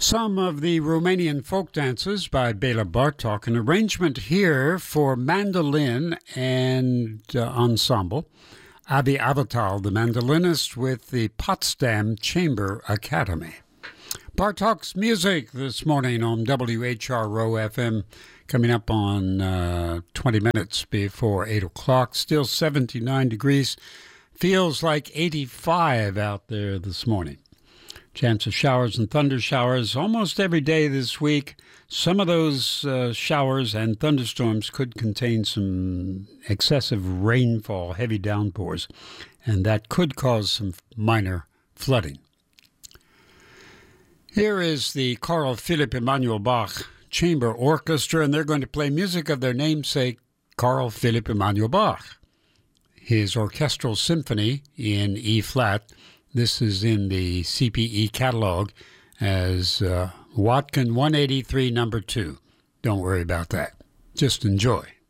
Some of the Romanian folk dances by Bela Bartok, an arrangement here for mandolin and ensemble. Avi Avital, the mandolinist with the Potsdam Chamber Academy. Bartok's music this morning on WHRO FM, coming up on 20 minutes before 8 o'clock. Still 79 degrees. Feels like 85 out there this morning. Chance of showers and thunder showers almost every day this week. Some of those showers and thunderstorms could contain some excessive rainfall, heavy downpours, and that could cause some minor flooding. Here is the Carl Philipp Emanuel Bach Chamber Orchestra, and they're going to play music of their namesake, Carl Philipp Emanuel Bach. His orchestral symphony in E-flat. This is in the CPE catalog as Watkin 183 number 2. Don't worry about that. Just enjoy.